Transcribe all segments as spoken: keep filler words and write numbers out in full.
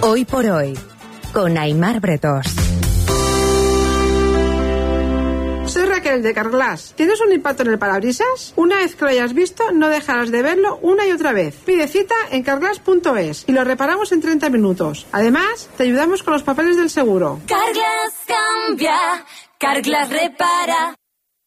Hoy por hoy, con Aimar Bretos. Soy Raquel de Carglass. ¿Tienes un impacto en el parabrisas? Una vez que lo hayas visto, no dejarás de verlo una y otra vez. Pide cita en carglass punto es y lo reparamos en treinta minutos. Además, te ayudamos con los papeles del seguro. Carglass cambia, Carglass repara.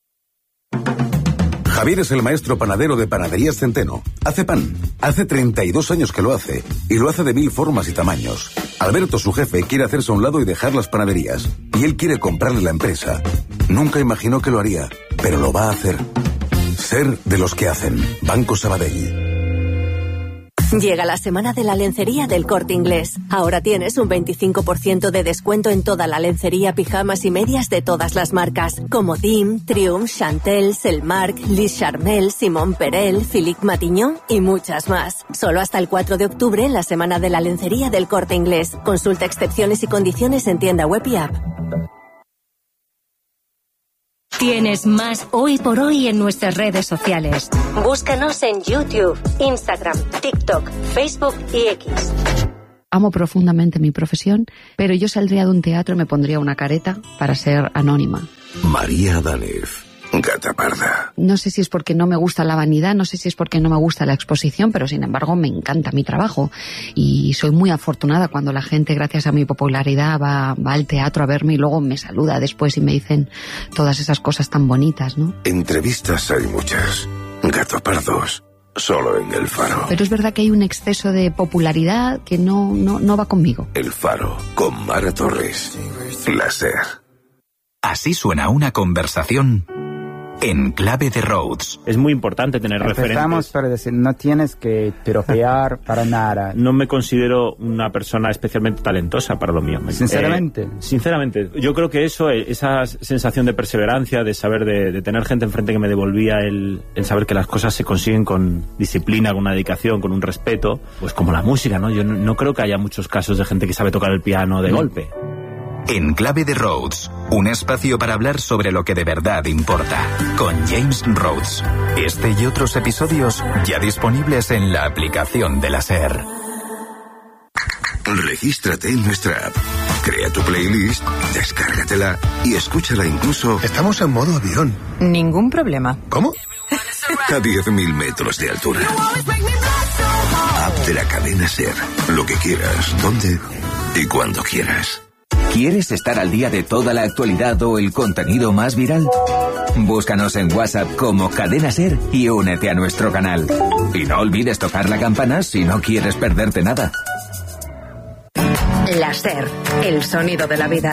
Javier es el maestro panadero de Panaderías Centeno. Hace pan. Hace treinta y dos años que lo hace. Y lo hace de mil formas y tamaños. Alberto, su jefe, quiere hacerse a un lado y dejar las panaderías. Y él quiere comprarle la empresa. Nunca imaginó que lo haría, pero lo va a hacer. Ser de los que hacen. Banco Sabadell. Llega la semana de la lencería del Corte Inglés. Ahora tienes un veinticinco por ciento de descuento en toda la lencería, pijamas y medias de todas las marcas, como Dim, Triumph, Chantel, Selmark, Lis Charmel, Simón Perel, Philippe Matignon y muchas más. Solo hasta el cuatro de octubre en la semana de la lencería del Corte Inglés. Consulta excepciones y condiciones en tienda web y app. Tienes más Hoy por Hoy en nuestras redes sociales. Búscanos en YouTube, Instagram, TikTok, Facebook y X. Amo profundamente mi profesión, pero yo saldría de un teatro y me pondría una careta para ser anónima. María Danez, gata parda. No sé si es porque no me gusta la vanidad, no sé si es porque no me gusta la exposición, pero sin embargo me encanta mi trabajo y soy muy afortunada cuando la gente, gracias a mi popularidad, va, va al teatro a verme y luego me saluda después y me dicen todas esas cosas tan bonitas, ¿no? Entrevistas hay muchas. Gato pardos, solo en El Faro. Pero es verdad que hay un exceso de popularidad que no, no, no va conmigo. El Faro, con Mara Torres. La SER. Así suena una conversación en clave de Rhodes. Es muy importante tener Empezamos referentes. Empezamos para decir, no tienes que piropear para nada. No me considero una persona especialmente talentosa para lo mío. ¿Sinceramente? Eh, sinceramente. Yo creo que eso, esa sensación de perseverancia, de saber, de, de tener gente enfrente que me devolvía el, el saber que las cosas se consiguen con disciplina, con una dedicación, con un respeto, pues como la música, ¿no? Yo no, no creo que haya muchos casos de gente que sabe tocar el piano de golpe. En clave de Rhodes, un espacio para hablar sobre lo que de verdad importa, con James Rhodes. Este y otros episodios ya disponibles en la aplicación de la SER. Regístrate en nuestra app, crea tu playlist, descárgatela y escúchala incluso... Estamos en modo avión. Ningún problema. ¿Cómo? A diez mil metros de altura. App de la cadena SER. Lo que quieras, donde y cuando quieras. ¿Quieres estar al día de toda la actualidad o el contenido más viral? Búscanos en WhatsApp como Cadena SER y únete a nuestro canal. Y no olvides tocar la campana si no quieres perderte nada. La SER, el sonido de la vida.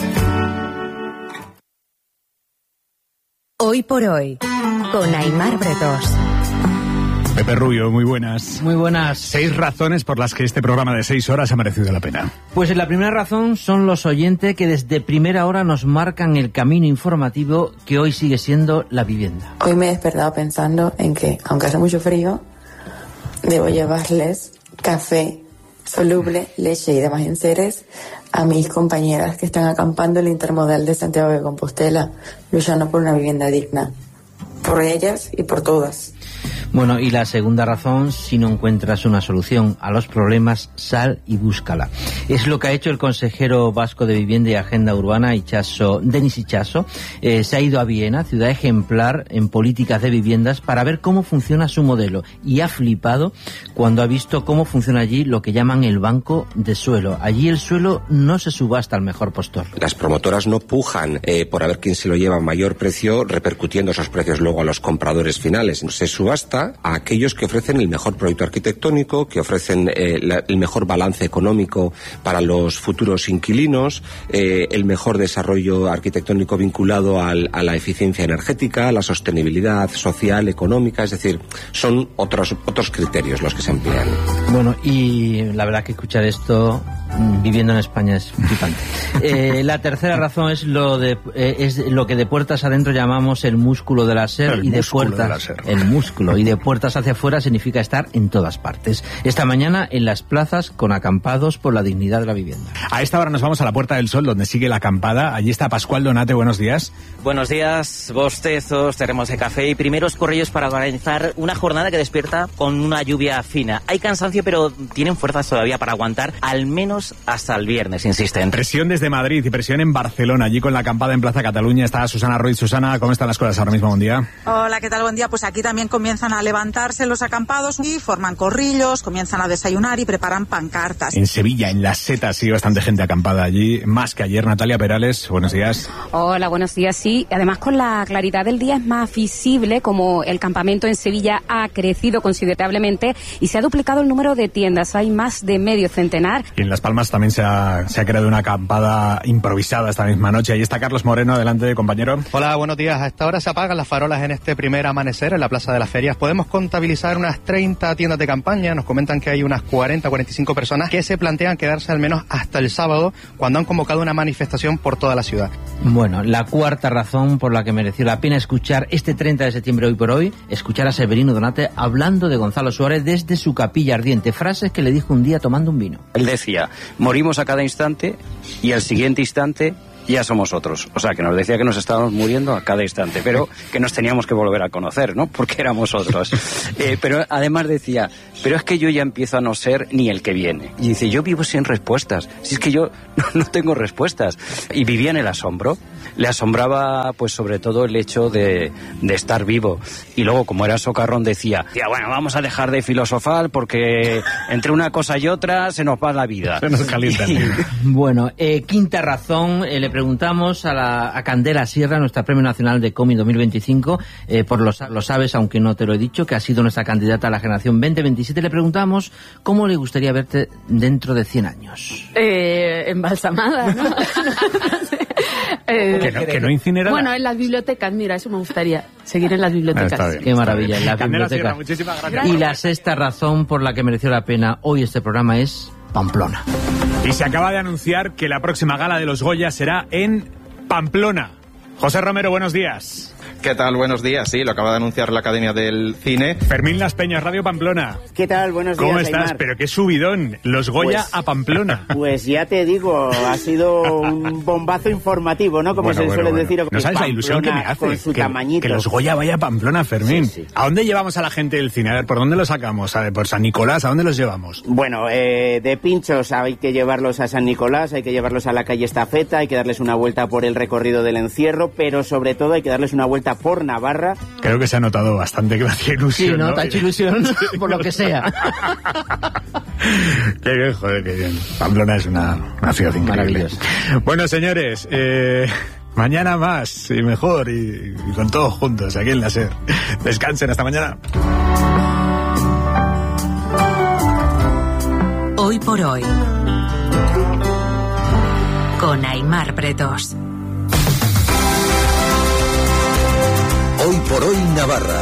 Hoy por Hoy, con Aimar Bretos. Pepe Rubio, muy buenas. Muy buenas. Seis razones por las que este programa de seis horas ha merecido la pena. Pues la primera razón son los oyentes que desde primera hora nos marcan el camino informativo que hoy sigue siendo la vivienda. Hoy me he despertado pensando en que, aunque hace mucho frío, debo llevarles café soluble, leche y demás enseres a mis compañeras que están acampando en el Intermodal de Santiago de Compostela, luchando por una vivienda digna. Por ellas y por todas. Bueno, y la segunda razón, si no encuentras una solución a los problemas, sal y búscala. Es lo que ha hecho el consejero vasco de Vivienda y Agenda Urbana, Itxaso, Denis Itxaso. Eh, se ha ido a Viena, ciudad ejemplar en políticas de viviendas, para ver cómo funciona su modelo. Y ha flipado cuando ha visto cómo funciona allí lo que llaman el banco de suelo. Allí el suelo no se subasta al mejor postor. Las promotoras no pujan eh, por a ver quién se lo lleva a mayor precio, repercutiendo esos precios luego a los compradores finales. Se subasta a aquellos que ofrecen el mejor proyecto arquitectónico, que ofrecen eh, la, el mejor balance económico para los futuros inquilinos, eh, el mejor desarrollo arquitectónico vinculado al, a la eficiencia energética, a la sostenibilidad social, económica, es decir, son otros otros criterios los que se emplean. Bueno, y la verdad que escuchar esto viviendo en España es flipante. Eh, la tercera razón es lo de eh, es lo que de puertas adentro llamamos el músculo de la SER, el y de músculo puertas de la SER. el músculo y de puertas hacia afuera significa estar en todas partes. Esta mañana en las plazas con acampados por la dignidad de la vivienda. A esta hora nos vamos a la Puerta del Sol, donde sigue la acampada. Allí está Pascual Donate, buenos días. Buenos días, bostezos, termos de café y primeros corrillos para organizar una jornada que despierta con una lluvia fina. Hay cansancio, pero tienen fuerzas todavía para aguantar al menos menos hasta el viernes, insisten. Presión desde Madrid y presión en Barcelona, allí con la acampada en Plaza Cataluña. Está Susana Ruiz. Susana, ¿cómo están las cosas ahora mismo? Buen día. Hola, ¿qué tal? Buen día. Pues aquí también comienzan a levantarse los acampados y forman corrillos, comienzan a desayunar y preparan pancartas. En Sevilla, en Las Setas, sí, bastante gente acampada allí, más que ayer. Natalia Perales, buenos días. Hola, buenos días. Sí, además con la claridad del día es más visible como el campamento en Sevilla ha crecido considerablemente y se ha duplicado el número de tiendas. Hay más de medio centenar. Y en Las Palmas también se ha, se ha creado una acampada improvisada esta misma noche. Ahí está Carlos Moreno, adelante, compañero. Hola, buenos días. A esta hora se apagan las farolas en este primer amanecer en la Plaza de las Ferias. Podemos contabilizar unas treinta tiendas de campaña. Nos comentan que hay unas cuarenta, cuarenta y cinco personas que se plantean quedarse al menos hasta el sábado, cuando han convocado una manifestación por toda la ciudad. Bueno, la cuarta razón por la que mereció la pena escuchar este treinta de septiembre, hoy por hoy, escuchar a Severino Donate hablando de Gonzalo Suárez desde su capilla ardiente. Frases que le dijo un día tomando un vino. Él decía, morimos a cada instante y al siguiente instante ya somos otros. O sea, que nos decía que nos estábamos muriendo a cada instante, pero que nos teníamos que volver a conocer, ¿no? Porque éramos otros. Eh, pero además decía, pero es que yo ya empiezo a no ser ni el que viene. Y dice, yo vivo sin respuestas. Si es que yo no, no tengo respuestas. Y vivía en el asombro. Le asombraba, pues, sobre todo el hecho de, de estar vivo. Y luego, como era socarrón, decía, ya, bueno, vamos a dejar de filosofar porque entre una cosa y otra se nos va la vida. Se nos calienta. Bueno, eh, quinta razón, eh, le preguntamos a, la, a Candela Sierra, nuestra Premio Nacional de Cómic dos mil veinticinco, eh, por lo, lo sabes, aunque no te lo he dicho, que ha sido nuestra candidata a la generación veinte veintisiete. Le preguntamos cómo le gustaría verte dentro de cien años. Eh, embalsamada, ¿no? eh, que, no, que no incinerada. Bueno, en las bibliotecas, mira, eso me gustaría, seguir en las bibliotecas. Ah, bien, qué maravilla, en las Candela bibliotecas. Sierra, muchísimas gracias. Y la sexta razón por la que mereció la pena hoy este programa es Pamplona. Y se acaba de anunciar que la próxima gala de los Goya será en Pamplona. José Romero, buenos días. ¿Qué tal? Buenos días. Sí, lo acaba de anunciar la Academia del Cine. Fermín Las Peñas, Radio Pamplona. ¿Qué tal? Buenos días, ¿Cómo estás? Aymar. Pero qué subidón. Los Goya pues, a Pamplona. Pues ya te digo, ha sido un bombazo informativo, ¿no? Como bueno, se bueno, suele bueno. decir. No sabes la ilusión que me hace. Con su que, tamañito. que los Goya vaya a Pamplona, Fermín. Sí, sí. ¿A dónde llevamos a la gente del cine? A ver, ¿por dónde los sacamos? A ver, ¿por San Nicolás? ¿A dónde los llevamos? Bueno, eh, de pinchos hay que llevarlos a San Nicolás, hay que llevarlos a la calle Estafeta, hay que darles una vuelta por el recorrido del encierro, pero sobre todo hay que darles una vuelta por Navarra. Creo que se ha notado bastante que me hacía ilusión. Sí, ¿no? ¿no? Te ha hecho ilusión por lo que sea. Qué bien, joder, qué bien. Pamplona es una, una ciudad increíble. Bueno, señores, eh, mañana más y mejor y, y con todos juntos aquí en la SER. Descansen, hasta mañana. Hoy por hoy, con Aymar Bretos. Hoy por hoy Navarra.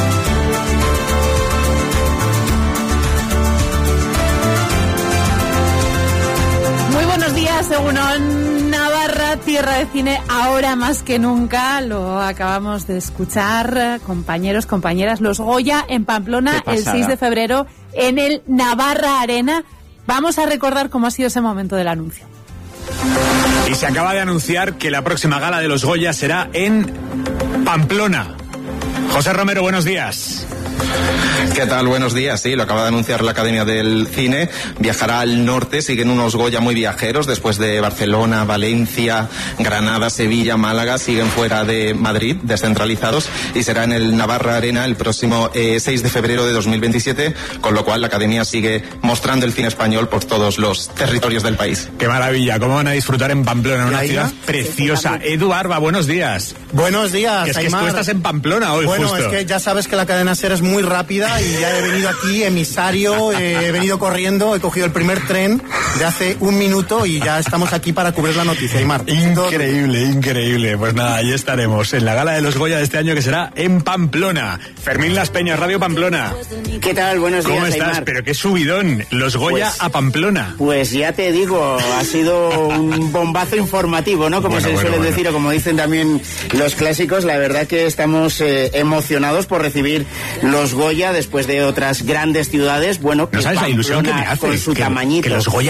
Muy buenos días, Egunon. Navarra, tierra de cine, ahora más que nunca. Lo acabamos de escuchar, compañeros, compañeras. Los Goya en Pamplona el seis de febrero en el Navarra Arena. Vamos a recordar cómo ha sido ese momento del anuncio. Y se acaba de anunciar que la próxima gala de los Goya será en Pamplona. José Romero, buenos días. ¿Qué tal? Buenos días. Sí, lo acaba de anunciar la Academia del Cine. Viajará al norte, siguen unos Goya muy viajeros, después de Barcelona, Valencia, Granada, Sevilla, Málaga, siguen fuera de Madrid, descentralizados, y será en el Navarra Arena el próximo eh, seis de febrero de dos mil veintisiete, con lo cual la Academia sigue mostrando el cine español por todos los territorios del país. ¡Qué maravilla! ¿Cómo van a disfrutar en Pamplona? Una ciudad preciosa. Edu Arba, buenos días. Buenos días, que es que Aymar. tú estás en Pamplona hoy, bueno, justo. Bueno, es que ya sabes que la cadena SER es muy rápida y ya he venido aquí, emisario, eh, he venido corriendo, he cogido el primer tren de hace un minuto y ya estamos aquí para cubrir la noticia, Aymar. Increíble, increíble. Pues nada, ahí estaremos, en la gala de los Goya de este año, que será en Pamplona. Fermín Las Peñas, Radio Pamplona. ¿Qué tal? Buenos días, ¿Cómo estás? Aymar. Pero qué subidón, los Goya pues, a Pamplona. Pues ya te digo, ha sido un bombazo informativo, ¿no? Como bueno, se bueno, suele bueno. decir, o como dicen también los clásicos. La verdad que estamos eh, emocionados por recibir los Goya después de otras grandes ciudades. Bueno, ¿no sabes la ilusión que me hace? Con su que, tamañito. Que los Goya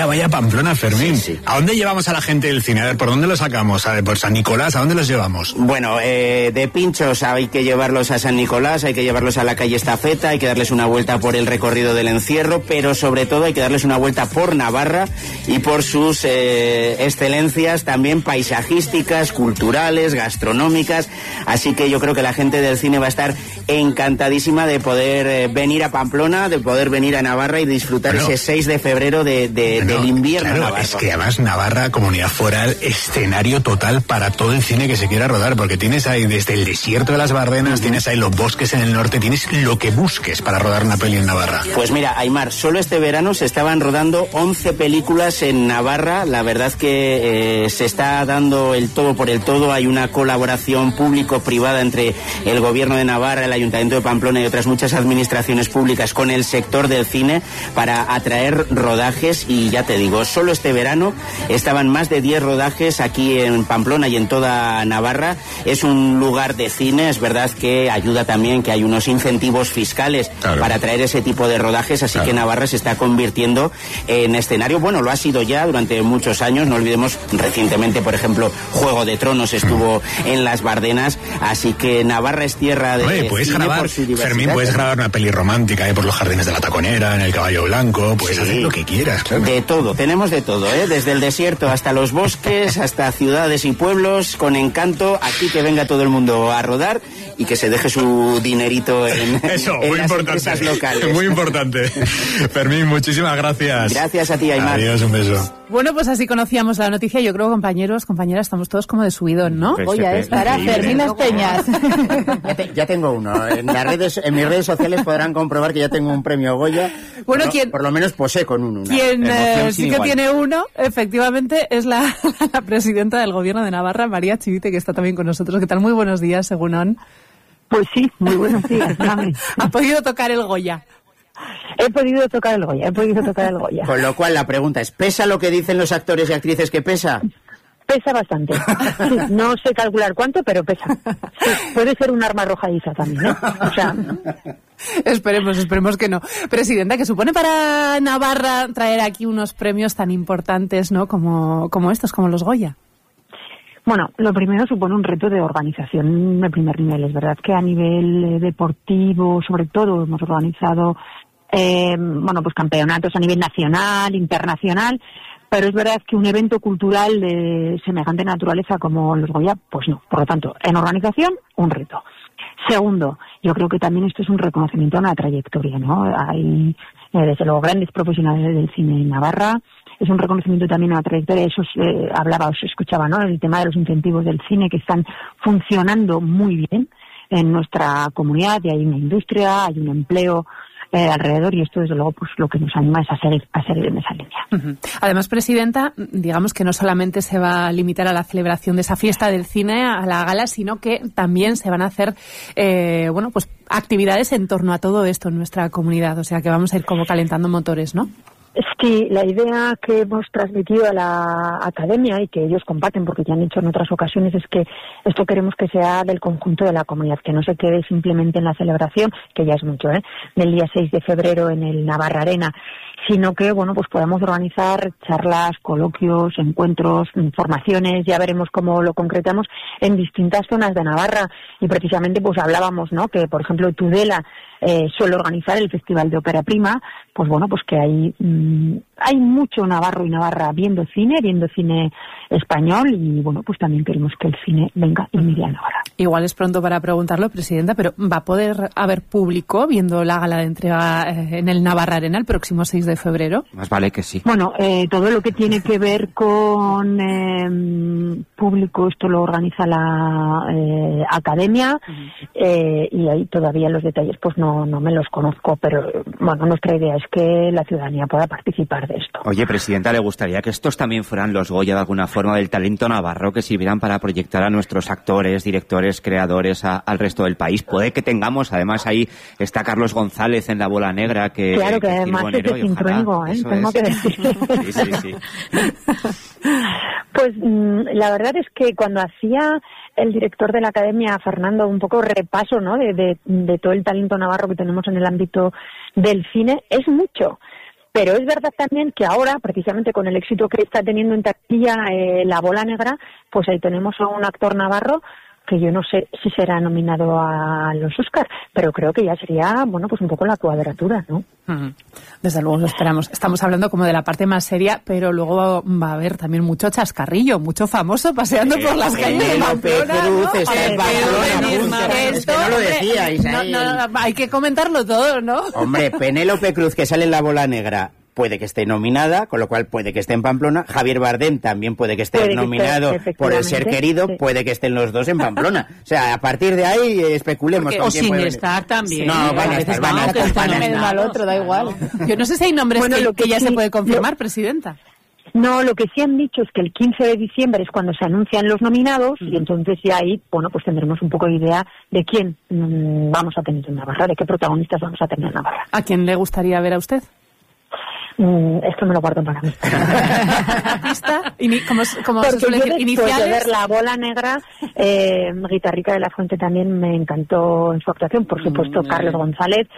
vaya Pamplona, Fermín. Sí, sí. ¿A dónde llevamos a la gente del cine? A ver, ¿por dónde lo sacamos? A ver, por San Nicolás, ¿a dónde los llevamos? Bueno, eh, de pinchos hay que llevarlos a San Nicolás, hay que llevarlos a la calle Estafeta, hay que darles una vuelta por el recorrido del encierro, pero sobre todo hay que darles una vuelta por Navarra y por sus eh, excelencias también paisajísticas, culturales, gastronómicas. Así que yo creo que la gente del cine va a estar encantadísima de poder eh, venir a Pamplona, de poder venir a Navarra y disfrutar bueno, ese seis de febrero de, de, bueno, del invierno claro, navarro. Es que además Navarra, comunidad foral, escenario total para todo el cine que se quiera rodar, porque tienes ahí desde el desierto de las Bardenas, uh-huh. tienes ahí los bosques en el norte, tienes lo que busques para rodar una peli en Navarra. Pues mira, Aimar, solo este verano se estaban rodando once películas en Navarra. La verdad que eh, se está dando el todo por el todo. Hay una colaboración público-privada entre el gobierno de Navarra, el Ayuntamiento de Pamplona y otras muchas administraciones públicas con el sector del cine para atraer rodajes. Y ya te digo, solo este verano estaban más de diez rodajes aquí en Pamplona y en toda Navarra. Es un lugar de cine, es verdad que ayuda también que hay unos incentivos fiscales claro. para atraer ese tipo de rodajes, así claro. que Navarra se está convirtiendo en escenario, bueno, lo ha sido ya durante muchos años, no olvidemos, recientemente, por ejemplo, Juego de Tronos estuvo mm. en las Bardenas, así que Navarra es tierra de Oye, puedes cine grabar, por su diversidad. Fermín, puedes grabar una peli romántica eh, por los jardines de la Taconera, en el Caballo Blanco, puedes sí. hacer lo que quieras. Claro. De todo, tenemos de todo, ¿eh? Desde el desierto hasta los bosques, hasta ciudades y pueblos, con encanto, aquí que venga todo el mundo a rodar y que se deje su dinerito en, Eso, en muy las importante, empresas locales. Muy importante. Fermín, muchísimas gracias. Gracias a ti, Aimar. Adiós, un beso. Bueno, pues así conocíamos la noticia. Yo creo, compañeros, compañeras, estamos todos como de subidón, ¿no? Voy a estar a Fermín Las Peñas. Ya, te, ya tengo uno. En las redes, en mis redes sociales podrán comprobar que ya tengo un premio Goya. Bueno, no, quien, por lo menos posé con uno. Quien eh, sí que igual. tiene uno, efectivamente, es la, la presidenta del Gobierno de Navarra, María Chivite, que está también con nosotros. ¿Qué tal? Muy buenos días, según Pues sí, muy buenos días. ¿Ha podido tocar el Goya? He podido tocar el Goya, he podido tocar el Goya. Con lo cual la pregunta es, ¿pesa lo que dicen los actores y actrices que pesa? Pesa bastante. Sí, no sé calcular cuánto, pero pesa. Sí, puede ser un arma arrojadiza también, ¿eh? O sea... Esperemos, esperemos que no. Presidenta, ¿qué supone para Navarra traer aquí unos premios tan importantes, ¿no? Como, como estos, como los Goya? Bueno, lo primero supone un reto de organización de primer nivel. Es verdad que a nivel eh, deportivo, sobre todo, hemos organizado eh, bueno, pues campeonatos a nivel nacional, internacional, pero es verdad que un evento cultural de semejante naturaleza como los Goya, pues no. Por lo tanto, en organización, un reto. Segundo, yo creo que también esto es un reconocimiento a una trayectoria, ¿no? Hay, eh, desde luego, grandes profesionales del cine en Navarra. Es un reconocimiento también a la trayectoria. Eso eh, hablaba, os escuchaba, ¿no? El tema de los incentivos del cine que están funcionando muy bien en nuestra comunidad, y hay una industria, hay un empleo eh, alrededor, y esto desde luego pues lo que nos anima es a seguir, a seguir en esa línea. Uh-huh. Además, presidenta, digamos que no solamente se va a limitar a la celebración de esa fiesta del cine, a la gala, sino que también se van a hacer eh, bueno, pues actividades en torno a todo esto en nuestra comunidad, o sea que vamos a ir como calentando motores, ¿no? Sí, la idea que hemos transmitido a la academia y que ellos comparten, porque ya han dicho en otras ocasiones, es que esto queremos que sea del conjunto de la comunidad, que no se quede simplemente en la celebración, que ya es mucho, ¿eh? del día seis de febrero en el Navarra Arena, sino que, bueno, pues podamos organizar charlas, coloquios, encuentros, formaciones, ya veremos cómo lo concretamos en distintas zonas de Navarra. Y precisamente pues hablábamos, ¿no?, que por ejemplo Tudela eh, suele organizar el Festival de Ópera Prima, pues bueno, pues que hay mmm, hay mucho navarro y navarra viendo cine, viendo cine español, y bueno, pues también queremos que el cine venga y mire a Navarra. Igual es pronto para preguntarlo, presidenta, pero ¿va a poder haber público viendo la gala de entrega eh, en el Navarra Arena el próximo seis de febrero? Más vale que sí. Bueno, eh, todo lo que tiene que ver con eh, público, esto lo organiza la eh, academia, uh-huh. eh, y ahí todavía los detalles pues no, no me los conozco, pero bueno, nuestra idea es que la ciudadanía pueda participar de esto. Oye, presidenta, ¿le gustaría que estos también fueran los Goya de alguna forma del talento navarro, que sirvieran para proyectar a nuestros actores, directores, creadores a, al resto del país? Puede que tengamos, además ahí está Carlos González en La Bola Negra, que claro, que, que además es de Cintruénigo, ¿eh? Tengo es. que decir. Sí, sí, sí. Pues la verdad es que cuando hacía el director de la academia, Fernando, un poco repaso, ¿no?, de, de, de todo el talento navarro que tenemos en el ámbito del cine, es mucho. Pero es verdad también que ahora, precisamente con el éxito que está teniendo en taquilla eh, La Bola Negra, pues ahí tenemos a un actor navarro que yo no sé si será nominado a los Oscars, pero creo que ya sería, bueno, pues un poco la cuadratura, ¿no? Uh-huh. Desde luego lo esperamos. Estamos hablando como de la parte más seria, pero luego va a haber también mucho chascarrillo, mucho famoso paseando eh, por las calles de Pamplona, ¿no? Está en Pamplona, es que no lo decíais ahí. No, no, hay que comentarlo todo, ¿no? Hombre, Penélope Cruz, que sale en La Bola Negra, puede que esté nominada, con lo cual puede que esté en Pamplona. Javier Bardem también puede que esté puede nominado que esté, por El Ser Querido, sí. Puede que estén los dos en Pamplona. O sea, a partir de ahí especulemos. Porque, o sin estar también. Sí. No, van a estar, van a estar. Van a estar al otro, da igual. Yo no sé si hay nombres bueno, que, lo que, que ya sí, se puede confirmar, lo, Presidenta. No, lo que sí han dicho es que el quince de diciembre es cuando se anuncian los nominados y entonces ya ahí, bueno, pues tendremos un poco de idea de quién mmm, vamos a tener en Navarra, de qué protagonistas vamos a tener en Navarra. ¿A quién le gustaría ver a usted? Mm, esto me lo guardo para mí. ¿Pista? ¿Cómo, cómo Porque se suele decir? ¿Iniciales? De ver La Bola Negra, eh, Guitarrica de la Fuente también me encantó en su actuación. Por supuesto, mm, Carlos González.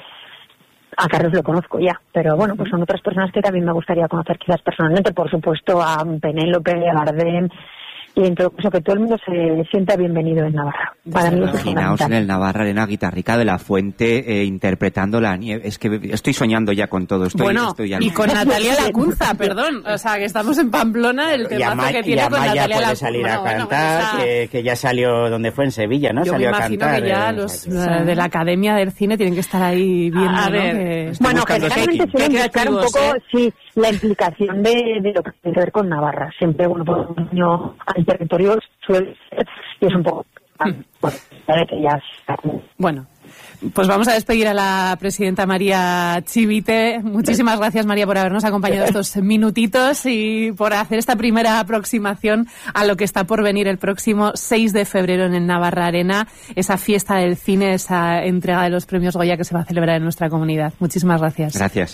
A Carlos lo conozco ya, pero bueno, pues son otras personas que también me gustaría conocer quizás personalmente. Por supuesto, a Penélope, a Bardem, y en todo caso que todo el mundo se sienta bienvenido en Navarra. Para mí es Imaginaos en el Navarra Arena Guitarrica de la Fuente eh, interpretando la nieve. Es que estoy soñando ya con todo. Estoy, bueno, estoy y con Natalia Lacunza, perdón. O sea, que estamos en Pamplona, el temazo que tiene con Natalia Lacunza. puede salir a bueno, cantar, bueno, pues que, que ya salió donde fue en Sevilla, ¿no? Yo salió me imagino a cantar. que ya eh, los eh, de la Academia del Cine tienen que estar ahí viendo, a ver, ¿no? Que... Bueno, generalmente suelen buscar un poco, ¿eh? sí, la implicación de, de lo que tiene que ver con Navarra. Siempre, bueno, por un año al territorio suele ser, y es un poco... Bueno, que ya está. Bueno, pues vamos a despedir a la presidenta María Chivite. Muchísimas gracias, María, por habernos acompañado estos minutitos y por hacer esta primera aproximación a lo que está por venir el próximo seis de febrero en el Navarra Arena, esa fiesta del cine, esa entrega de los premios Goya que se va a celebrar en nuestra comunidad. Muchísimas gracias. Gracias.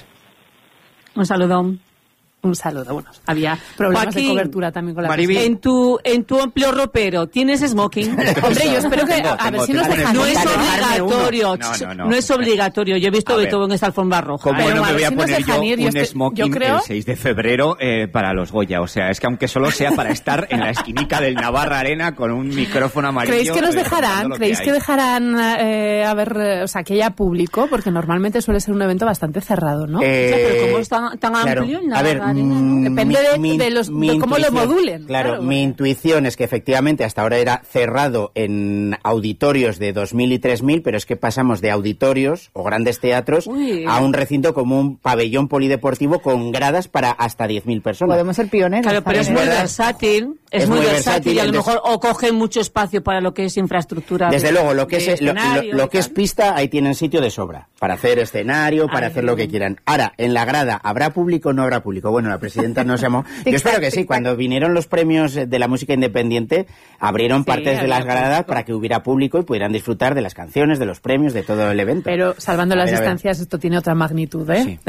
Un saludo. Un saludo. Bueno, había problemas Joaquín, de cobertura también con la Mariby. En tu en tu amplio ropero, ¿tienes smoking? Hombre, yo espero que... Tengo, a tengo, ver si nos dejan... No es obligatorio. No, no, no. no es obligatorio. Yo he visto de todo en esta alfombra roja. ¿Cómo Pero no me voy a si poner yo ir, un yo estoy, smoking yo creo... el seis de febrero eh, para los Goya? O sea, es que aunque solo sea para estar en la esquinica del Navarra Arena con un micrófono amarillo... ¿Creéis que nos eh, dejarán? ¿Creéis que, que dejarán eh, a ver, eh, o sea, que haya público? Porque normalmente suele ser un evento bastante cerrado, ¿no? Eh, o sea, pero ¿cómo es tan, tan claro, amplio el a ver, Navarra Arena? ¿No? Depende de... mi, de, los, mi de cómo lo modulen. Claro, claro, mi intuición es que efectivamente hasta ahora era cerrado en auditorios de dos mil y tres mil, pero es que pasamos de auditorios o grandes teatros Uy. a un recinto como un pabellón polideportivo con gradas para hasta diez mil personas. Podemos ser pioneros. Claro, pero es muy versátil. Es, es muy, muy versátil, versátil y a lo mejor o coge mucho espacio para lo que es infraestructura. Desde de, luego, lo que, es, lo, lo, lo que y es pista, ahí tienen sitio de sobra para hacer escenario, para Ay, hacer lo que quieran. Ahora, en la grada, ¿habrá público o no habrá público? Bueno, la presidenta nos llamó. Yo espero que sí. Cuando vinieron los premios de la música independiente, abrieron sí, partes de las gradas público. para que hubiera público y pudieran disfrutar de las canciones, de los premios, de todo el evento. Pero salvando a las ver, distancias, esto tiene otra magnitud, ¿eh? Sí.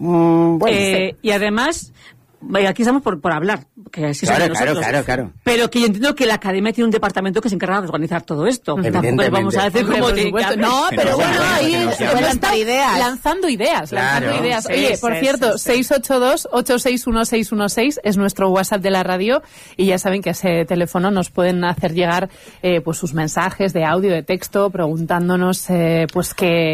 mm, bueno, eh, sí. Y además... Aquí estamos por, por hablar, que así claro, somos nosotros. Claro, claro, claro. Pero que yo entiendo que la Academia tiene un departamento que se encarga de organizar todo esto. Tampoco le vamos a decir Hombre, cómo tiene que No, pero, pero bueno, ahí está ideas. lanzando ideas, claro. lanzando ideas. Sí, Oye, sí, por sí, cierto, sí, sí. seis ocho dos, ocho seis uno, seis uno seis es nuestro WhatsApp de la radio y ya saben que a ese teléfono nos pueden hacer llegar eh, pues sus mensajes de audio, de texto, preguntándonos eh, pues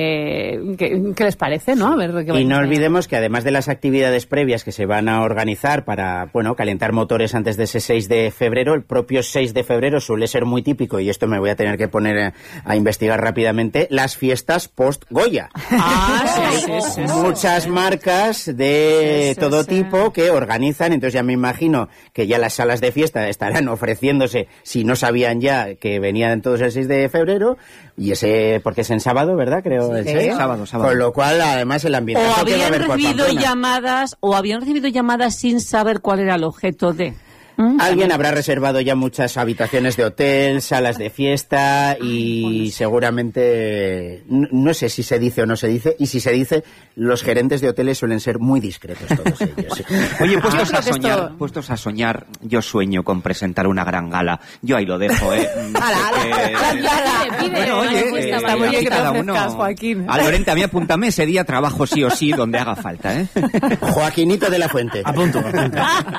qué, qué, qué les parece, ¿no? A ver, qué y no olvidemos que además de las actividades previas que se van a organizar para bueno, calentar motores antes de ese seis de febrero. El propio seis de febrero suele ser muy típico, y esto me voy a tener que poner a, a investigar rápidamente, las fiestas post-Goya. Ah, sí, sí, sí, sí, muchas sí, marcas de sí, sí, todo sí. tipo que organizan, entonces ya me imagino que ya las salas de fiesta estarán ofreciéndose, si no sabían ya que venían todos el seis de febrero, y ese, porque es en sábado, ¿verdad? Creo, sí, el seis. Sábado, sábado. Con lo cual, además, el ambiente... O habían recibido llamadas, o habían recibido llamadas sin saber cuál era el objeto de... ¿Mm? Mm, Alguien habrá reservado ya muchas habitaciones de hotel, salas de fiesta y seguramente, no, no sé si se dice o no se dice, y si se dice, los gerentes de hoteles suelen ser muy discretos todos ellos. Oye, puestos a soñar, esto... puestos a soñar, yo sueño con presentar una gran gala. Yo ahí lo dejo, ¿eh? ¡Hala, hala! Bueno, oye, está muy bien que te ofrezcas, Joaquín. A Lorente, a mí apúntame, ese día trabajo sí o sí donde haga falta, ¿eh? Joaquinito de la Fuente. Apunto, apunto.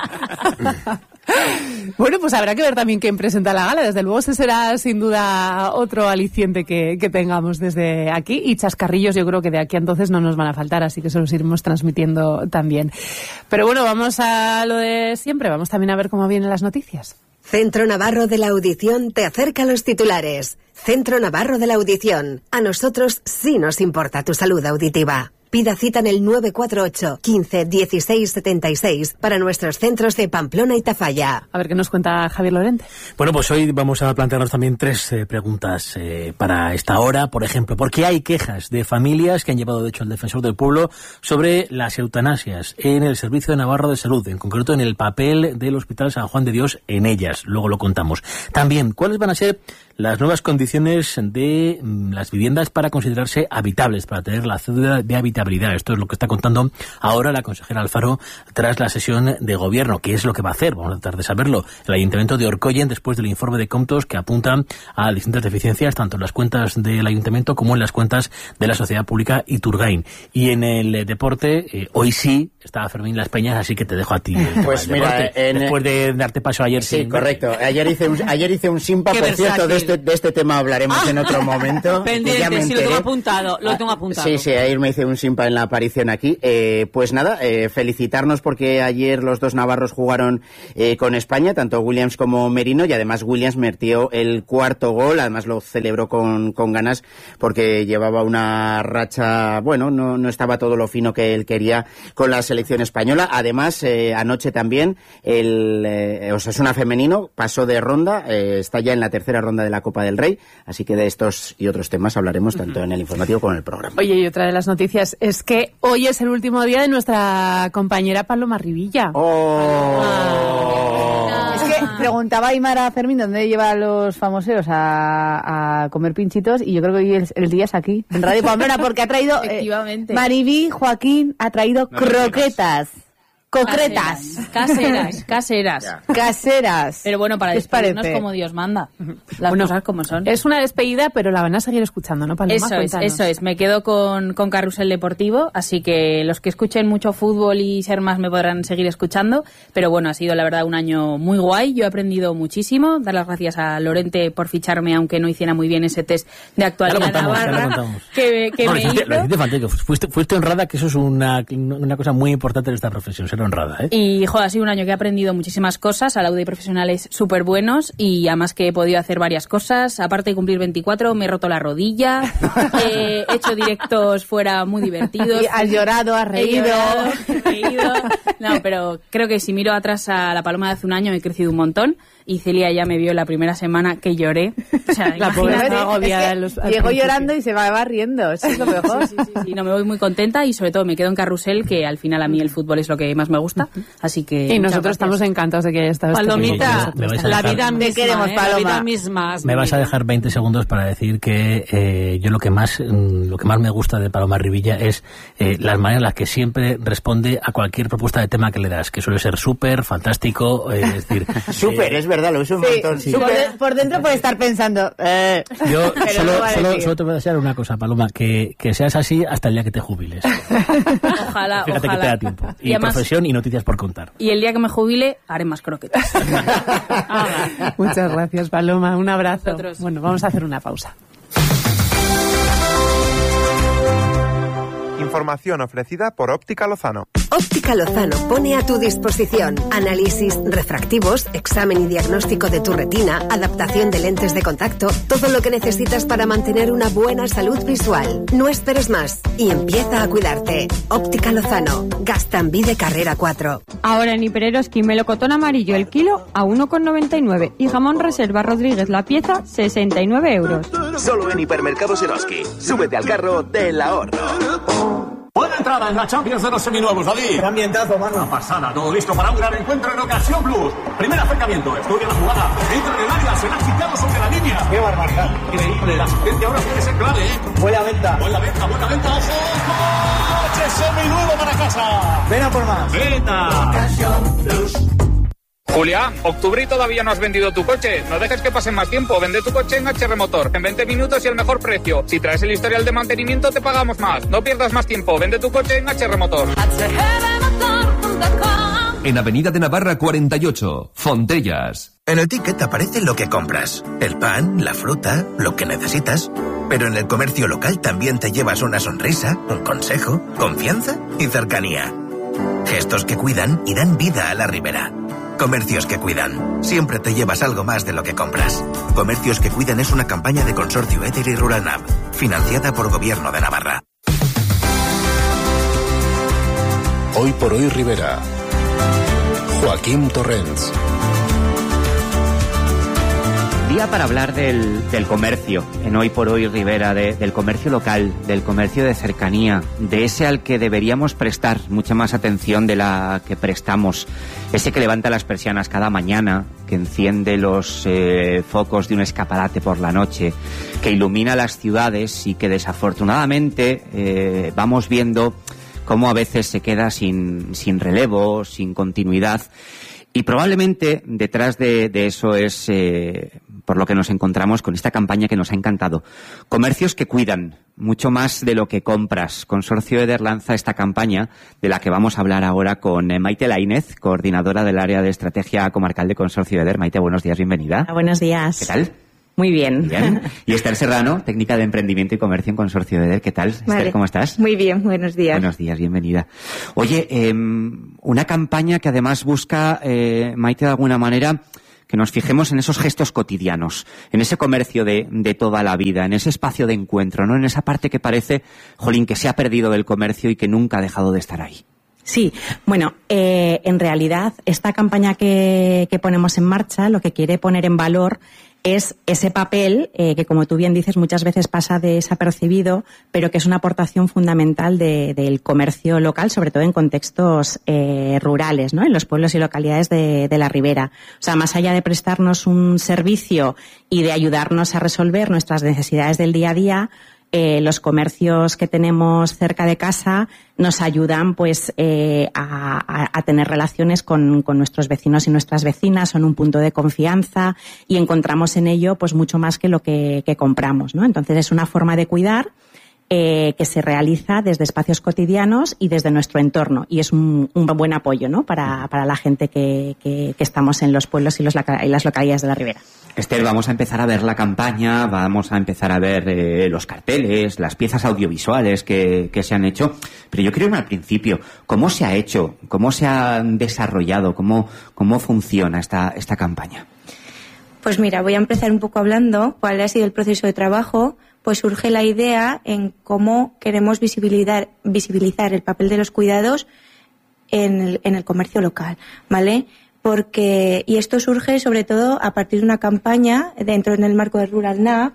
Bueno, pues habrá que ver también quién presenta la gala. Desde luego ese será sin duda otro aliciente que, que tengamos desde aquí. Y chascarrillos yo creo que de aquí a entonces no nos van a faltar, así que se los iremos transmitiendo también. Pero bueno, vamos a lo de siempre. Vamos también a ver cómo vienen las noticias. Centro Navarro de la Audición te acerca los titulares. Centro Navarro de la Audición. A nosotros sí nos importa tu salud auditiva. Pida cita en el nueve cuatro ocho, quince, dieciséis, setenta y seis para nuestros centros de Pamplona y Tafalla. A ver qué nos cuenta Javier Lorente. Bueno, pues hoy vamos a plantearnos también tres eh, preguntas eh, para esta hora. Por ejemplo, ¿por qué hay quejas de familias que han llevado de hecho al Defensor del Pueblo sobre las eutanasias en el Servicio de Navarro de Salud, en concreto en el papel del Hospital San Juan de Dios en ellas? Luego lo contamos. También, ¿cuáles van a ser las nuevas condiciones de mm, las viviendas para considerarse habitables, para tener la cédula de habitabilidad? Esto es lo que está contando ahora la consejera Alfaro tras la sesión de gobierno. ¿Qué es lo que va a hacer? Vamos a tratar de saberlo. El Ayuntamiento de Orcoyen, después del informe de Comptos que apunta a distintas deficiencias, tanto en las cuentas del Ayuntamiento como en las cuentas de la Sociedad Pública Iturgain. Y en el eh, deporte, eh, hoy sí está Fermín Las Peñas, así que te dejo a ti. Pues mira, en, después de darte paso ayer. Sí, sin... correcto. Ayer hice un, ayer hice un simpa, por versátil. Cierto, de este, de este tema hablaremos ah, en otro momento. Pendiente, sí, lo tengo apuntado, lo tengo apuntado. Sí, sí, ayer me hice un simpa en la aparición aquí. Eh, pues nada, eh, felicitarnos porque ayer los dos navarros jugaron eh, con España, tanto Williams como Merino, y además Williams metió el cuarto gol, además lo celebró con, con ganas porque llevaba una racha, bueno, no, no estaba todo lo fino que él quería con la selección española. Además, eh, anoche también el eh, Osasuna femenino pasó de ronda, eh, está ya en la tercera ronda de la Copa del Rey, así que de estos y otros temas hablaremos tanto en el informativo como en el programa. Oye, y otra de las noticias es que hoy es el último día de nuestra compañera Paloma Rivilla. ¡Oh! Ah. Es que preguntaba Aymar a Fermín dónde lleva a los famoseros a, a comer pinchitos, y yo creo que hoy el, el día es aquí, en Radio Pamplona, porque ha traído... Efectivamente. Eh, Maribí, Joaquín, ha traído no, croquetas. Concretas. Caseras, caseras. Caseras. Pero bueno, para despedirnos como Dios manda. Las bueno, cosas como son. Es una despedida, pero la van a seguir escuchando, ¿no, Paloma? Eso es, eso es. Me quedo con, con Carrusel Deportivo, así que los que escuchen mucho fútbol y ser más me podrán seguir escuchando. Pero bueno, ha sido la verdad un año muy guay. Yo he aprendido muchísimo. Dar las gracias a Lorente por ficharme, aunque no hiciera muy bien ese test de actualidad navarra que, que no, me hizo. Lo hiciste fantástico. Fuiste, fuiste honrada, que eso es una, una cosa muy importante de esta profesión, ser honrada, ¿eh? Y, joder, ha sido un año que he aprendido muchísimas cosas, al audio de profesionales súper buenos, y además que he podido hacer varias cosas. Aparte de cumplir veinticuatro, me he roto la rodilla, he hecho directos fuera muy divertidos. Y has llorado, has reído. He llorado, he reído. No, pero creo que si miro atrás a la Paloma de hace un año he crecido un montón. Y Celia ya me vio la primera semana que lloré. O sea, la pobre estaba agobiada. Es que los, llegó llorando y se va riendo. Eso es lo mejor. Sí, sí, sí, sí. No, me voy muy contenta y sobre todo me quedo en Carrusel, que al final a mí el fútbol es lo que más me gusta. Así que... Y nosotros estamos encantados de que haya estado. Palomita, la vida misma. Te queremos, Paloma. La vida misma. Me vas a dejar veinte segundos para decir que eh, yo lo que más lo que más me gusta de Paloma Rivilla es eh, las maneras en las que siempre responde a cualquier propuesta de tema que le das, que suele ser súper, fantástico, eh, es decir... Súper, eh, es verdad, lo uso un sí, montón. Sí. Por, de, por dentro puede estar pensando... Eh, yo solo, no solo, solo te voy a decir una cosa, Paloma, que, que seas así hasta el día que te jubiles. Ojalá, Fíjate ojalá. que te da tiempo. Y, y además, profesión y noticias por contar. Y el día que me jubile, haré más croquetas. Muchas gracias, Paloma. Un abrazo. Nosotros. Bueno, vamos a hacer una pausa. Información ofrecida por Óptica Lozano. Óptica Lozano pone a tu disposición análisis refractivos, examen y diagnóstico de tu retina, adaptación de lentes de contacto, todo lo que necesitas para mantener una buena salud visual. No esperes más y empieza a cuidarte. Óptica Lozano, Gastambide Carrera cuatro. Ahora en Hipereroski melocotón amarillo el kilo a uno con noventa y nueve y jamón Reserva Rodríguez la pieza sesenta y nueve euros. Solo en Hipermercados Eroski. Súbete al carro del ahorro. Buena entrada en la Champions de los seminuevos, David. Qué ambientazo, mano. Una pasada, todo listo para un gran encuentro en Ocasión Plus. Primer acercamiento, estudia la jugada. Entra en el área, se la ha quitado sobre la línea. Qué barbaridad. Increíble, la asistencia ahora puede ser clave, ¿eh? Buena venta. Buena venta, buena venta, ojo. Coche seminuevo para casa. Ven a por más. Venta. Ocasión Plus. Julia, octubre y todavía no has vendido tu coche. No dejes que pase más tiempo. Vende tu coche en H R Motor. En veinte minutos y el mejor precio. Si traes el historial de mantenimiento, te pagamos más. No pierdas más tiempo. Vende tu coche en H R Motor. En Avenida de Navarra cuarenta y ocho, Fontellas. En el ticket aparece lo que compras. El pan, la fruta, lo que necesitas. Pero en el comercio local también te llevas una sonrisa, un consejo, confianza y cercanía. Gestos que cuidan y dan vida a la Ribera. Comercios que cuidan. Siempre te llevas algo más de lo que compras. Comercios que cuidan es una campaña de Consorcio Éter y Rural Nav, financiada por Gobierno de Navarra. Hoy por hoy Ribera. Joaquín Torrents. Día para hablar del, del comercio, en Hoy por Hoy Ribera, de, del comercio local, del comercio de cercanía, de ese al que deberíamos prestar mucha más atención de la que prestamos, ese que levanta las persianas cada mañana, que enciende los eh, focos de un escaparate por la noche, que ilumina las ciudades y que desafortunadamente eh, vamos viendo cómo a veces se queda sin, sin relevo, sin continuidad. Y probablemente detrás de, de eso es eh, por lo que nos encontramos con esta campaña que nos ha encantado. Comercios que cuidan, mucho más de lo que compras. Consorcio Éder lanza esta campaña de la que vamos a hablar ahora con eh, Maite Laínez, coordinadora del área de estrategia comarcal de Consorcio Éder. Maite, buenos días, bienvenida. Hola, buenos días. ¿Qué tal? Muy bien. Bien. Y Esther Serrano, técnica de emprendimiento y comercio en Consorcio Éder. ¿Qué tal? Vale. Esther, ¿cómo estás? Muy bien, buenos días. Buenos días, bienvenida. Oye, eh, una campaña que además busca, eh, Maite, de alguna manera, que nos fijemos en esos gestos cotidianos, en ese comercio de, de toda la vida, en ese espacio de encuentro, ¿no? En esa parte que parece, jolín, que se ha perdido del comercio y que nunca ha dejado de estar ahí. Sí, bueno, eh, en realidad esta campaña que, que ponemos en marcha lo que quiere poner en valor es ese papel eh, que, como tú bien dices, muchas veces pasa desapercibido, pero que es una aportación fundamental de, del comercio local, sobre todo en contextos eh, rurales, ¿no? En los pueblos y localidades de, de la Ribera. O sea, más allá de prestarnos un servicio y de ayudarnos a resolver nuestras necesidades del día a día, Eh, los comercios que tenemos cerca de casa nos ayudan pues eh, a, a, a tener relaciones con, con nuestros vecinos y nuestras vecinas, son un punto de confianza y encontramos en ello pues mucho más que lo que, que compramos, ¿no? Entonces es una forma de cuidar eh, que se realiza desde espacios cotidianos y desde nuestro entorno y es un, un buen apoyo, ¿no? para, para la gente que, que, que estamos en los pueblos y, los, y las localidades de la Ribera. Esther, vamos a empezar a ver la campaña, vamos a empezar a ver eh, los carteles, las piezas audiovisuales que, que se han hecho, pero yo quiero irme al principio. ¿Cómo se ha hecho? ¿Cómo se ha desarrollado? ¿Cómo, cómo funciona esta, esta campaña? Pues mira, voy a empezar un poco hablando cuál ha sido el proceso de trabajo. Pues surge la idea en cómo queremos visibilizar, visibilizar el papel de los cuidados en el, en el comercio local, ¿vale? Porque, y esto surge sobre todo a partir de una campaña dentro del marco de Rural Nav,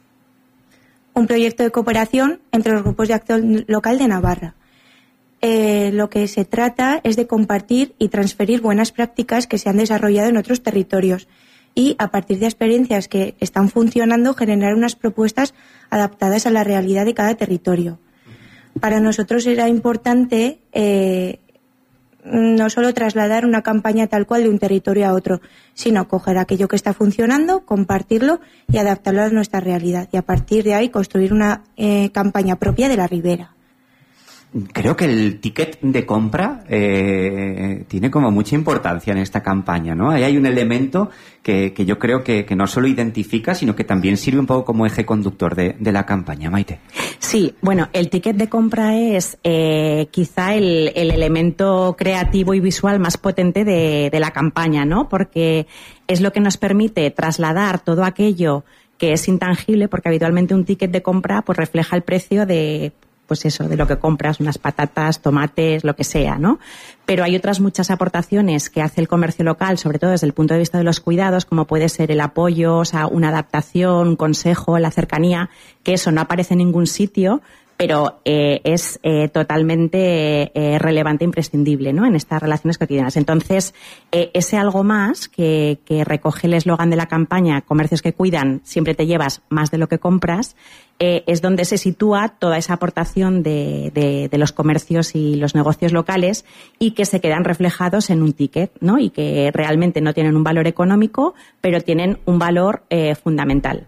un proyecto de cooperación entre los grupos de acción local de Navarra. Eh, lo que se trata es de compartir y transferir buenas prácticas que se han desarrollado en otros territorios y a partir de experiencias que están funcionando generar unas propuestas adaptadas a la realidad de cada territorio. Para nosotros era importante eh, no solo trasladar una campaña tal cual de un territorio a otro, sino coger aquello que está funcionando, compartirlo y adaptarlo a nuestra realidad y a partir de ahí construir una eh, campaña propia de la Ribera. Creo que el ticket de compra eh, tiene como mucha importancia en esta campaña, ¿no? Ahí hay un elemento que, que yo creo que, que no solo identifica, sino que también sirve un poco como eje conductor de, de la campaña. Maite. Sí, bueno, el ticket de compra es eh, quizá el, el elemento creativo y visual más potente de, de la campaña, ¿no? Porque es lo que nos permite trasladar todo aquello que es intangible, porque habitualmente un ticket de compra pues refleja el precio de pues eso, de lo que compras, unas patatas, tomates, lo que sea, ¿no? Pero hay otras muchas aportaciones que hace el comercio local, sobre todo desde el punto de vista de los cuidados, como puede ser el apoyo, o sea, una adaptación, un consejo, la cercanía, que eso no aparece en ningún sitio, pero eh, es eh, totalmente eh, relevante e imprescindible, ¿no?, en estas relaciones cotidianas. Entonces, eh, ese algo más que, que recoge el eslogan de la campaña, comercios que cuidan, siempre te llevas más de lo que compras, eh, es donde se sitúa toda esa aportación de, de, de los comercios y los negocios locales y que se quedan reflejados en un ticket, ¿no?, y que realmente no tienen un valor económico, pero tienen un valor eh, fundamental.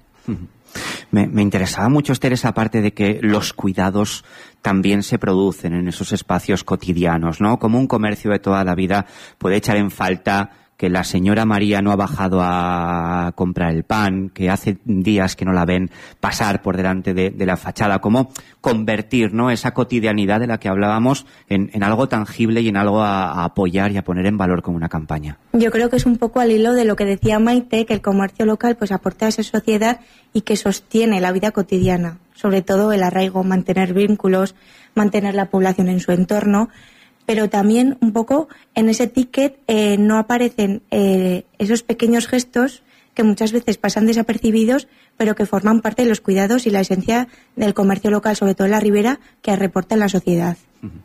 Me, me interesaba mucho, Esther, esa parte de que los cuidados también se producen en esos espacios cotidianos, ¿no? Como un comercio de toda la vida puede echar en falta que la señora María no ha bajado a comprar el pan, que hace días que no la ven pasar por delante de, de la fachada. Cómo convertir, ¿no?, esa cotidianidad de la que hablábamos en, en algo tangible y en algo a, a apoyar y a poner en valor como una campaña. Yo creo que es un poco al hilo de lo que decía Maite, que el comercio local pues aporta a esa sociedad y que sostiene la vida cotidiana, sobre todo el arraigo, mantener vínculos, mantener la población en su entorno. Pero también un poco en ese ticket eh, no aparecen eh, esos pequeños gestos que muchas veces pasan desapercibidos, pero que forman parte de los cuidados y la esencia del comercio local, sobre todo en la ribera, que reporta en la sociedad.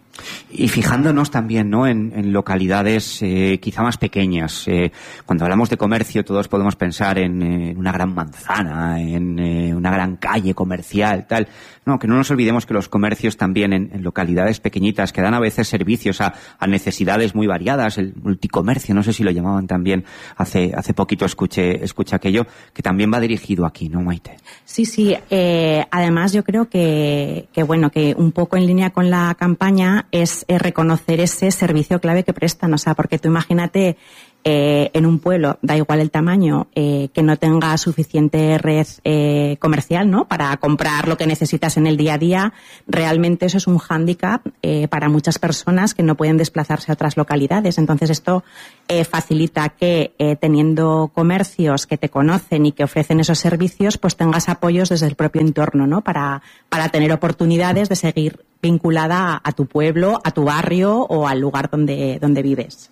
Y fijándonos también, ¿no?, en, en localidades eh, quizá más pequeñas. Eh, cuando hablamos de comercio todos podemos pensar en, eh, en una gran manzana, en eh, una gran calle comercial, tal. No, que no nos olvidemos que los comercios también en, en localidades pequeñitas que dan a veces servicios a, a necesidades muy variadas, el multicomercio, no sé si lo llamaban también, hace hace poquito escuché, escuché aquello, que también va dirigido aquí, ¿no, Maite? Sí, sí. Eh, además yo creo que, que, bueno, que un poco en línea con la campaña es eh, reconocer ese servicio clave que prestan, o sea, porque tú imagínate eh, en un pueblo, da igual el tamaño, eh, que no tenga suficiente red eh, comercial, ¿no?, para comprar lo que necesitas en el día a día, realmente eso es un hándicap eh, para muchas personas que no pueden desplazarse a otras localidades. Entonces esto eh, facilita que eh, teniendo comercios que te conocen y que ofrecen esos servicios, pues tengas apoyos desde el propio entorno, ¿no?, para, para tener oportunidades de seguir vinculada a, a tu pueblo, a tu barrio o al lugar donde, donde vives.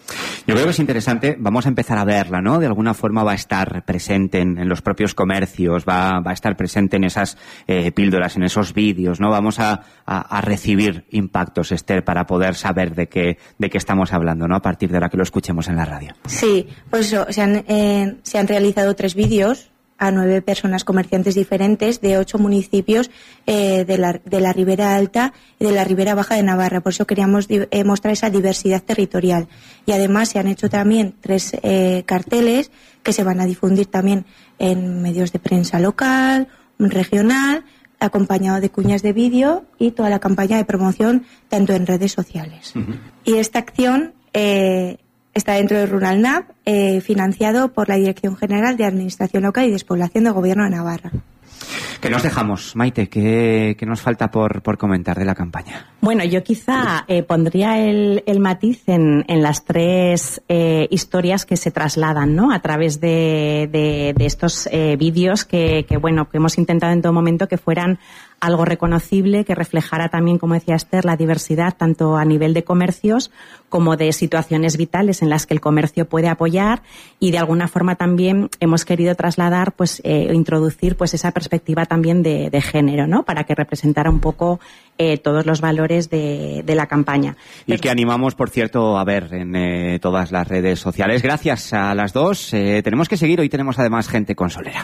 Yo creo que es interesante, vamos a empezar a verla, ¿no? De alguna forma va a estar presente en, en los propios comercios, va, va a estar presente en esas eh, píldoras, en esos vídeos, ¿no? Vamos a, a, a recibir impactos, Esther, para poder saber de qué, de qué estamos hablando, ¿no?, a partir de ahora que lo escuchemos en la radio. Sí, pues eso, se han, eh, se han realizado tres vídeos a nueve personas comerciantes diferentes de ocho municipios eh, de, la, de la Ribera Alta y de la Ribera Baja de Navarra. Por eso queríamos eh, mostrar esa diversidad territorial. Y además se han hecho también tres eh, carteles que se van a difundir también en medios de prensa local, regional, acompañado de cuñas de vídeo y toda la campaña de promoción tanto en redes sociales. Uh-huh. Y esta acción Eh, está dentro de Rural Nav, eh, financiado por la Dirección General de Administración Local y Despoblación del Gobierno de Navarra. ¿Qué nos dejamos, Maite? ¿Qué, qué nos falta por, por comentar de la campaña? Bueno, yo quizá eh, pondría el, el matiz en, en las tres eh, historias que se trasladan, ¿no?, a través de, de, de estos eh, vídeos que, que, bueno, que hemos intentado en todo momento que fueran algo reconocible, que reflejara también, como decía Esther, la diversidad tanto a nivel de comercios como de situaciones vitales en las que el comercio puede apoyar, y de alguna forma también hemos querido trasladar, pues, eh, introducir pues esa perspectiva también de, de género, ¿no?, para que representara un poco eh, todos los valores de, de la campaña. Y que animamos, por cierto, a ver en eh, todas las redes sociales. Gracias a las dos. Eh, tenemos que seguir. Hoy tenemos además gente consolera.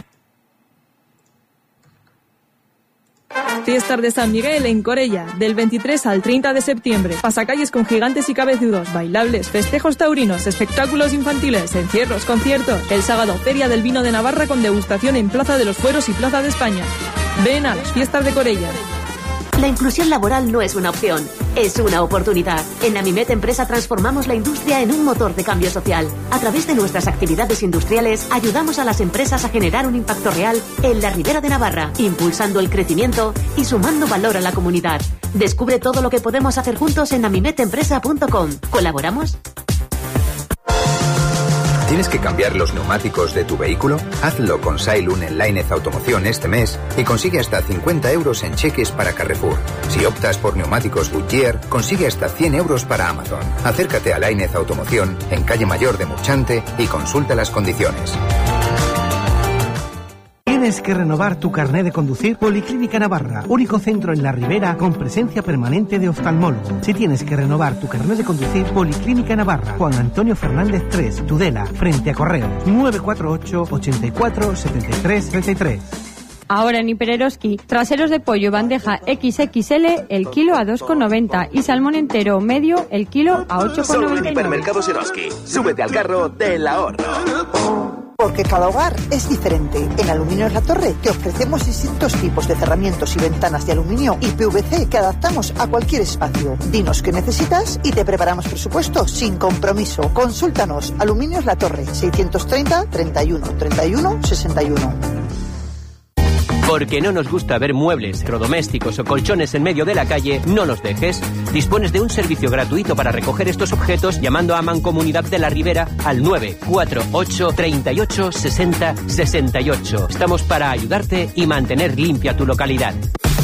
Fiestas de San Miguel en Corella, del veintitrés al treinta de septiembre. Pasacalles con gigantes y cabezudos, bailables, festejos taurinos, espectáculos infantiles, encierros, conciertos. El sábado, Feria del Vino de Navarra con degustación en Plaza de los Fueros y Plaza de España. Ven a las Fiestas de Corella. La inclusión laboral no es una opción, es una oportunidad. En Amimet Empresa transformamos la industria en un motor de cambio social. A través de nuestras actividades industriales ayudamos a las empresas a generar un impacto real en la Ribera de Navarra, impulsando el crecimiento y sumando valor a la comunidad. Descubre todo lo que podemos hacer juntos en amimet empresa punto com. ¿Colaboramos? ¿Tienes que cambiar los neumáticos de tu vehículo? Hazlo con Sailun en Lainez Automoción este mes y consigue hasta cincuenta euros en cheques para Carrefour. Si optas por neumáticos Goodyear, consigue hasta cien euros para Amazon. Acércate a Lainez Automoción en Calle Mayor de Murchante y consulta las condiciones. ¿Tienes que renovar tu carné de conducir? Policlínica Navarra, único centro en la Ribera con presencia permanente de oftalmólogo. Si tienes que renovar tu carné de conducir, Policlínica Navarra, Juan Antonio Fernández tres, Tudela, frente a Correos, nueve cuatro ocho, ochenta y cuatro, setenta y tres, treinta y tres. Ahora en Hipereroski, traseros de pollo bandeja equis equis ele el kilo a dos con noventa y salmón entero medio el kilo a ocho con noventa y nueve. Solo en Hipermercados Eroski. Súbete al carro del ahorro. Porque cada hogar es diferente. En Aluminios La Torre te ofrecemos distintos tipos de cerramientos y ventanas de aluminio y P V C que adaptamos a cualquier espacio. Dinos qué necesitas y te preparamos presupuesto sin compromiso. Consúltanos. Aluminios La Torre, seiscientos treinta, treinta y uno, treinta y uno, sesenta y uno. Porque no nos gusta ver muebles, electrodomésticos o colchones en medio de la calle, no los dejes. Dispones de un servicio gratuito para recoger estos objetos llamando a Mancomunidad de la Ribera al nueve cuatro ocho, treinta y ocho, sesenta, sesenta y ocho. Estamos para ayudarte y mantener limpia tu localidad.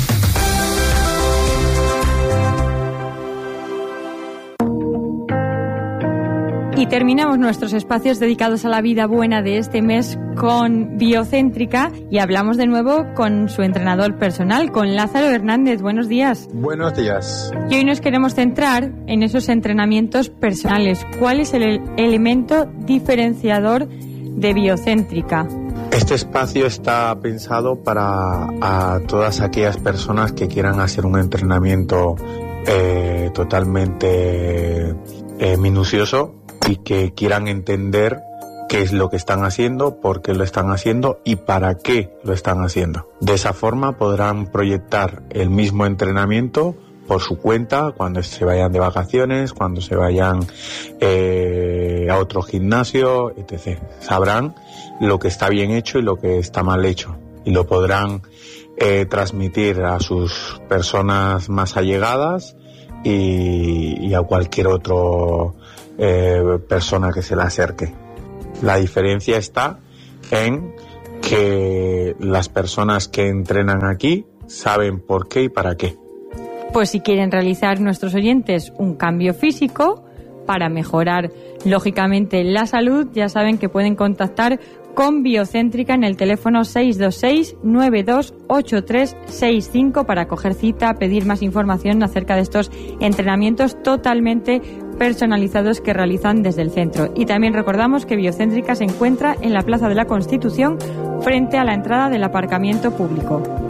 Y terminamos nuestros espacios dedicados a la vida buena de este mes con Biocéntrica y hablamos de nuevo con su entrenador personal, con Lázaro Hernández. Buenos días. Buenos días. Y hoy nos queremos centrar en esos entrenamientos personales. ¿Cuál es el elemento diferenciador de Biocéntrica? Este espacio está pensado para a todas aquellas personas que quieran hacer un entrenamiento eh, totalmente eh, minucioso y que quieran entender qué es lo que están haciendo, por qué lo están haciendo y para qué lo están haciendo. De esa forma podrán proyectar el mismo entrenamiento por su cuenta cuando se vayan de vacaciones, cuando se vayan eh, a otro gimnasio, etcétera. Sabrán lo que está bien hecho y lo que está mal hecho y lo podrán eh, transmitir a sus personas más allegadas y, y a cualquier otro Eh, persona que se le acerque. La diferencia está en que las personas que entrenan aquí saben por qué y para qué. Pues si quieren realizar nuestros oyentes un cambio físico para mejorar lógicamente la salud, ya saben que pueden contactar con Biocéntrica en el teléfono seis dos seis, nueve dos ocho tres seis cinco para coger cita, pedir más información acerca de estos entrenamientos totalmente personalizados que realizan desde el centro. Y también recordamos que Biocéntrica se encuentra en la Plaza de la Constitución frente a la entrada del aparcamiento público.